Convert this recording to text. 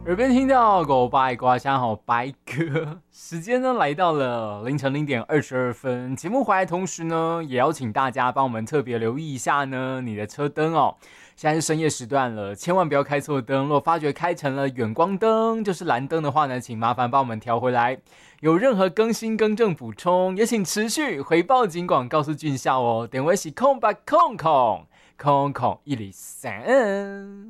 耳边听到狗拜瓜香好白哥，时间呢来到了凌晨0:22。节目回来同时呢，也邀请大家帮我们特别留意一下呢你的车灯哦。现在是深夜时段了，千万不要开错灯。如果发觉开成了远光灯，就是蓝灯的话呢，请麻烦帮我们调回来。有任何更新更正补充，也请持续回报警广告诉俊孝哦。电话是空103。